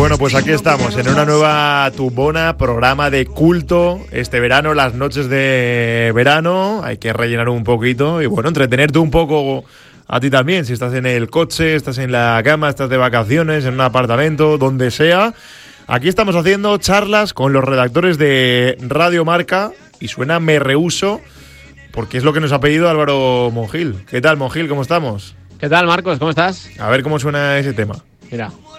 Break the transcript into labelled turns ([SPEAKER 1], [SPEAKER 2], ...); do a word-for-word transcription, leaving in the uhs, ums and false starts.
[SPEAKER 1] Bueno, pues aquí estamos en una nueva Tumbona, programa de culto. Este verano, las noches de verano, hay que rellenar un poquito y bueno, entretenerte un poco a ti también. Si estás en el coche, estás en la cama, estás de vacaciones, en un apartamento, donde sea. Aquí estamos haciendo charlas con los redactores de Radio Marca y suena Me Rehuso, porque es lo que nos ha pedido Álvaro Mongil. ¿Qué tal, Mongil? ¿Cómo estamos?
[SPEAKER 2] ¿Qué tal, Marcos? ¿Cómo estás?
[SPEAKER 1] A ver cómo suena ese tema.
[SPEAKER 2] Mira.